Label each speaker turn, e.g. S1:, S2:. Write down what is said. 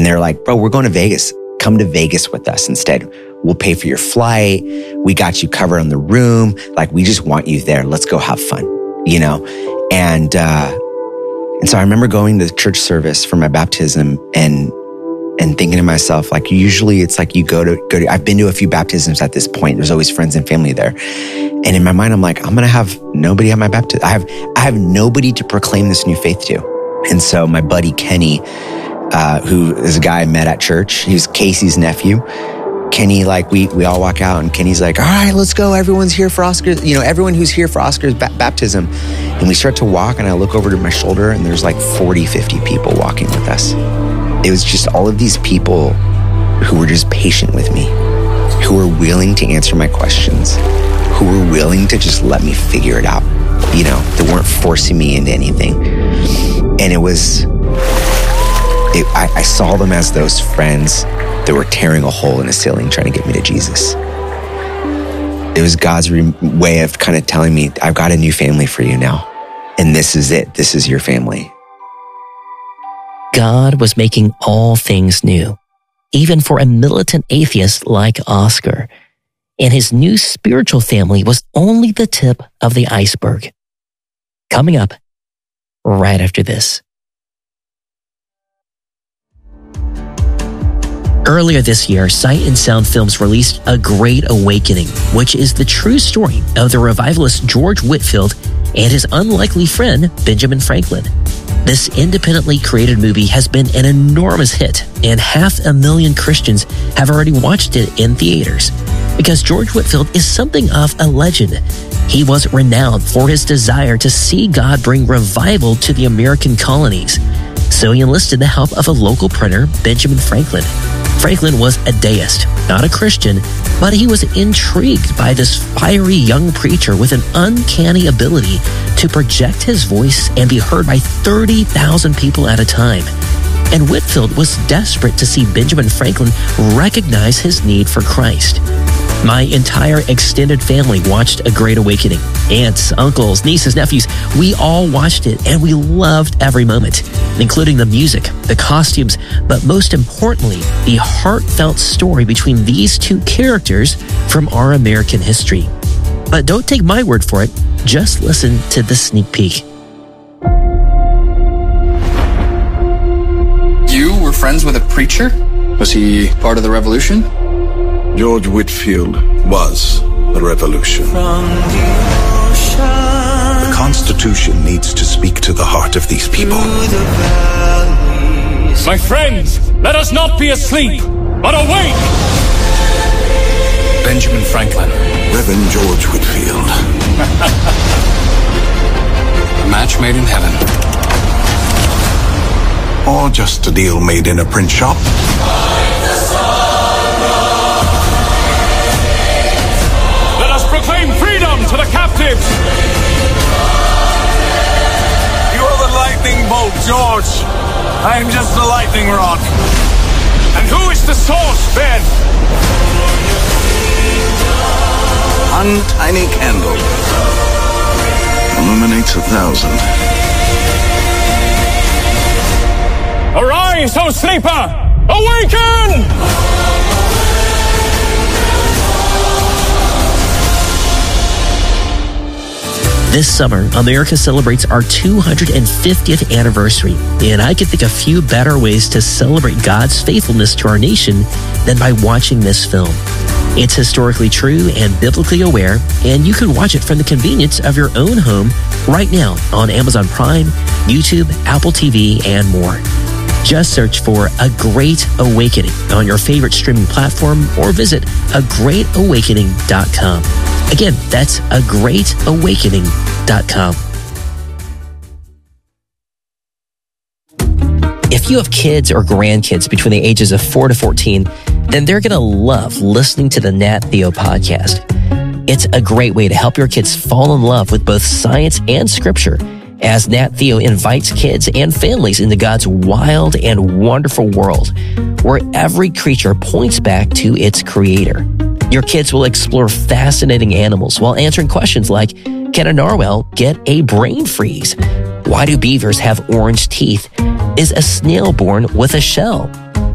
S1: they're like, bro, we're going to Vegas. Come to Vegas with us instead. We'll pay for your flight. We got you covered on the room. Like, we just want you there. Let's go have fun, you know? And so I remember going to the church service for my baptism and thinking to myself, like, usually it's like you go to, I've been to a few baptisms at this point. There's always friends and family there. And in my mind, I'm like, I'm going to have nobody at my baptism. I have nobody to proclaim this new faith to. And so my buddy Kenny, who is a guy I met at church, he was Casey's nephew. Kenny, like, we all walk out and Kenny's like, all right, let's go. Everyone's here for Oscar. You know, everyone who's here for Oscar's baptism. And we start to walk and I look over to my shoulder and there's like 40, 50 people walking with us. It was just all of these people who were just patient with me, who were willing to answer my questions, who were willing to just let me figure it out. You know, they weren't forcing me into anything. And I saw them as those friends that were tearing a hole in a ceiling trying to get me to Jesus. It was God's way of kind of telling me, I've got a new family for you now. And this is it. This is your family.
S2: God was making all things new, even for a militant atheist like Oscar. And his new spiritual family was only the tip of the iceberg. Coming up right after this. Earlier this year, Sight and Sound Films released A Great Awakening, which is the true story of the revivalist George Whitefield and his unlikely friend, Benjamin Franklin. This independently created movie has been an enormous hit, and 500,000 Christians have already watched it in theaters. Because George Whitefield is something of a legend. He was renowned for his desire to see God bring revival to the American colonies. So he enlisted the help of a local printer, Benjamin Franklin. Franklin was a deist, not a Christian, but he was intrigued by this fiery young preacher with an uncanny ability to project his voice and be heard by 30,000 people at a time. And Whitefield was desperate to see Benjamin Franklin recognize his need for Christ. My entire extended family watched A Great Awakening. Aunts, uncles, nieces, nephews, we all watched it and we loved every moment, including the music, the costumes, but most importantly, the heartfelt story between these two characters from our American history. But don't take my word for it, just listen to the sneak peek.
S3: You were friends with a preacher? Was he part of the revolution?
S4: George Whitefield was the revolution. The Constitution needs to speak to the heart of these people.
S5: My friends, let us not be asleep, but awake!
S3: Benjamin Franklin.
S4: Reverend George Whitefield.
S3: A match made in heaven.
S4: Or just a deal made in a print shop.
S5: Proclaim freedom to the captives!
S6: You are the lightning bolt, George. I am just the lightning rod.
S5: And who is the source, Ben?
S4: One tiny candle illuminates 1,000.
S5: Arise, O sleeper! Awaken!
S2: This summer, America celebrates our 250th anniversary, and I can think of few better ways to celebrate God's faithfulness to our nation than by watching this film. It's historically true and biblically aware, and you can watch it from the convenience of your own home right now on Amazon Prime, YouTube, Apple TV, and more. Just search for A Great Awakening on your favorite streaming platform or visit agreatawakening.com. Again, that's agreatawakening.com. If you have kids or grandkids between the ages of 4 to 14, then they're going to love listening to the Nat Theo podcast. It's a great way to help your kids fall in love with both science and scripture, as Nat Theo invites kids and families into God's wild and wonderful world, where every creature points back to its creator. Your kids will explore fascinating animals while answering questions like, can a narwhal get a brain freeze? Why do beavers have orange teeth? Is a snail born with a shell?